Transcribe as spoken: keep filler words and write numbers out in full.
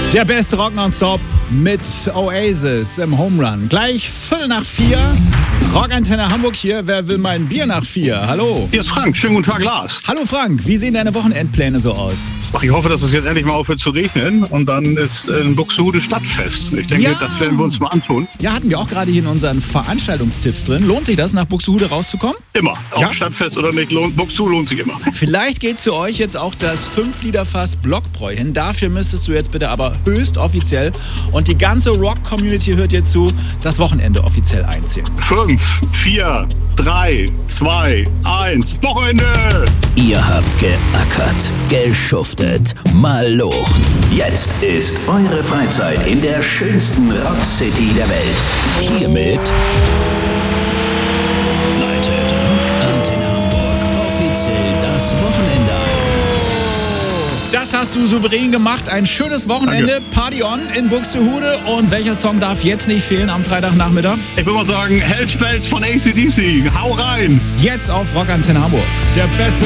Der beste Rock nonstop mit Oasis im Home Run. Gleich Viertel nach vier. Rockantenne Hamburg hier. Wer will mein Bier nach vier? Hallo. Hier ist Frank. Schönen guten Tag, Lars. Hallo Frank. Wie sehen deine Wochenendpläne so aus? Ach, ich hoffe, dass es jetzt endlich mal aufhört zu regnen und dann ist in Buxtehude Stadtfest. Ich denke, Ja. das werden wir uns mal antun. Ja, hatten wir auch gerade hier in unseren Veranstaltungstipps drin. Lohnt sich das, nach Buxtehude rauszukommen? Immer. Ja. Ob Stadtfest oder nicht, lohnt, Buxtehude lohnt sich immer. Vielleicht geht zu euch jetzt auch das fünf Liter Fass Blockbräu hin. Dafür müsstest du jetzt bitte aber höchst offiziell und die ganze Rock-Community hört dir zu, das Wochenende offiziell einzählen. Fünf, vier, drei, zwei, eins, Wochenende! Ihr habt geackert, geschuftet, mal Lucht. Jetzt ist eure Freizeit in der schönsten Rockcity der Welt. Hiermit leitet Rockantenne Hamburg offiziell das Wochenende ein. Das hast du souverän gemacht. Ein schönes Wochenende. Danke. Party on in Buxtehude. Und welcher Song darf jetzt nicht fehlen am Freitagnachmittag? Ich würde mal sagen, Hellspelz von A C D C. Hau rein! Jetzt auf Rockantenne Hamburg. Der beste